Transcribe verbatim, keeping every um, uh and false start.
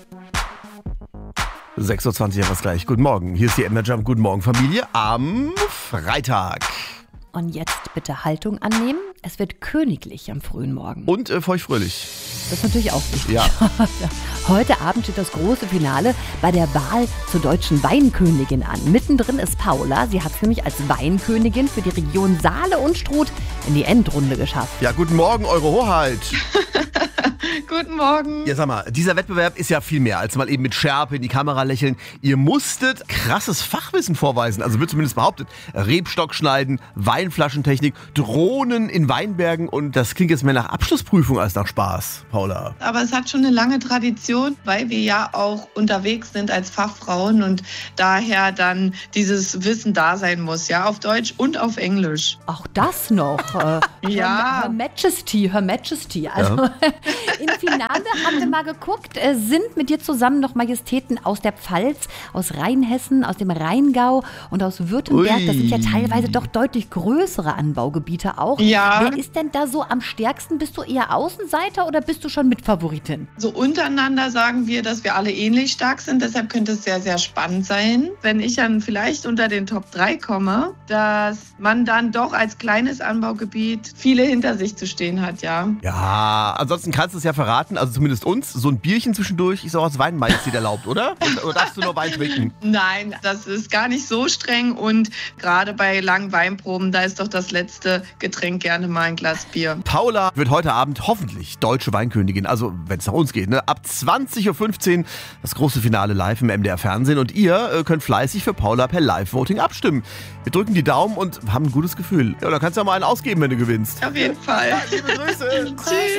sechs Uhr zwanzig, ja, was gleich. Guten Morgen. Hier ist die Emma Jump. Guten Morgen, Familie. Am Freitag. Und jetzt bitte Haltung annehmen. Es wird königlich am frühen Morgen. Und äh, feuchtfröhlich. Das ist natürlich auch wichtig. Ja. Heute Abend steht das große Finale bei der Wahl zur deutschen Weinkönigin an. Mittendrin ist Paula. Sie hat es nämlich als Weinkönigin für die Region Saale und Struth in die Endrunde geschafft. Ja, guten Morgen, Eure Hoheit. Guten Morgen. Ja, sag mal, dieser Wettbewerb ist ja viel mehr als mal eben mit Schärpe in die Kamera lächeln. Ihr musstet krasses Fachwissen vorweisen, also wird zumindest behauptet. Rebstock schneiden, Weinflaschentechnik, Drohnen in Weinbergen und das klingt jetzt mehr nach Abschlussprüfung als nach Spaß, Paula. Aber es hat schon eine lange Tradition, weil wir ja auch unterwegs sind als Fachfrauen und daher dann dieses Wissen da sein muss, ja, auf Deutsch und auf Englisch. Auch das noch. Äh, Ja. Her, Her Majesty, Her Majesty. Also Ja. im Finale haben wir mal geguckt, äh, sind mit dir zusammen noch Majestäten aus der Pfalz, aus Rheinhessen, aus dem Rheingau und aus Württemberg. Ui. Das sind ja teilweise doch deutlich größere Anbaugebiete auch. Ja. Wer ist denn da so am stärksten? Bist du eher Außenseiter oder bist du schon Mitfavoritin? So untereinander sagen wir, dass wir alle ähnlich stark sind, deshalb könnte es sehr, sehr spannend sein, wenn ich dann vielleicht unter den Top drei komme, dass man dann doch als kleines Anbaugebiet viele hinter sich zu stehen hat, ja. Ja, ansonsten kannst du es ja verraten, also zumindest uns, so ein Bierchen zwischendurch ist auch als Weinmajestät erlaubt, oder? Oder darfst du nur Wein trinken? Nein, das ist gar nicht so streng und gerade bei langen Weinproben, da ist doch das letzte Getränk gerne mal ein Glas Bier. Paula wird heute Abend hoffentlich deutsche Weinkönigin, also wenn es nach uns geht, ne? Ab zwanzig Uhr fünfzehn das große Finale live im M D R Fernsehen und ihr äh, könnt fleißig für Paula per Live-Voting abstimmen. Wir drücken die Daumen und haben ein gutes Gefühl. Ja, da kannst du ja mal einen ausgeben, wenn du gewinnst. Auf jeden Fall. Liebe Grüße. Tschüss.